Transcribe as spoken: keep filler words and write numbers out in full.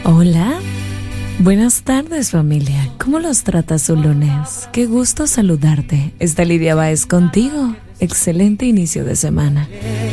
Hola, buenas tardes familia, ¿cómo los trata su lunes? Qué gusto saludarte, está Lidia Báez contigo, excelente inicio de semana.